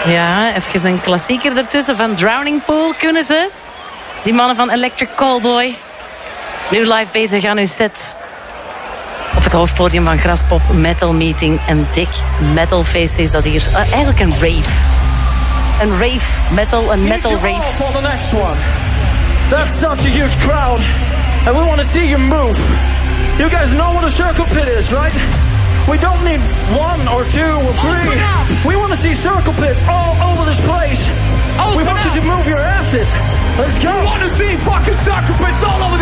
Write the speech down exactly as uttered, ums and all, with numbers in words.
Ja, even een klassieker ertussen van Drowning Pool. Kunnen ze? Die mannen van Electric Callboy. Nu live bezig aan hun set. Op het hoofdpodium van Graspop Metal Meeting. Een dik metalfeest is dat hier. Uh, eigenlijk een rave. Een rave. Metal, een metal rave. For the next one. That's such a huge crowd. And we want to see you move. You guys know what a circle pit is, right? We don't need one or two or three. We want to see circle pits all over this place. Open we want up. You to move your asses. Let's go. We want to see fucking circle pits all over